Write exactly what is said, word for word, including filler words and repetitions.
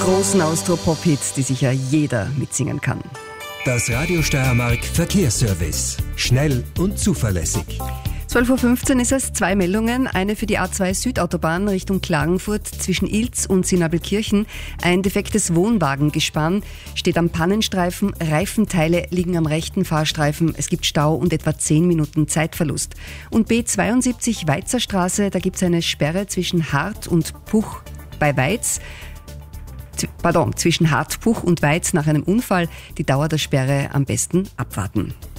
großen Austro-Pop-Hits, die sicher jeder mitsingen kann. Das Radio Steiermark Verkehrsservice. Schnell und zuverlässig. zwölf Uhr fünfzehn ist es, zwei Meldungen. Eine für die A zwei Südautobahn Richtung Klagenfurt zwischen Ilz und Sinabelkirchen. Ein defektes Wohnwagengespann steht am Pannenstreifen. Reifenteile liegen am rechten Fahrstreifen. Es gibt Stau und etwa zehn Minuten Zeitverlust. Und B zweiundsiebzig Weizerstraße, da gibt es eine Sperre zwischen Hart und Puch bei Weiz. Pardon, zwischen Hartpuch und Weiz nach einem Unfall. Die Dauer der Sperre am besten abwarten.